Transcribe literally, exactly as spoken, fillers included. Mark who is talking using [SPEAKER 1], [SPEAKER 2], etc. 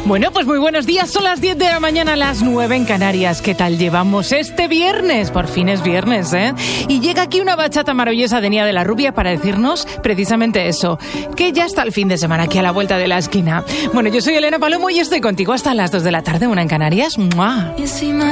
[SPEAKER 1] Bueno, pues muy buenos días, son las diez de la mañana, las nueve en Canarias. ¿Qué tal llevamos este viernes? Por fin es viernes, ¿eh? Y llega aquí una bachata maravillosa de Nia de la Rubia para decirnos precisamente eso, que ya está el fin de semana aquí a la vuelta de la esquina. Bueno, yo soy Elena Palomo y estoy contigo hasta las dos de la tarde, una en Canarias. ¡Mua!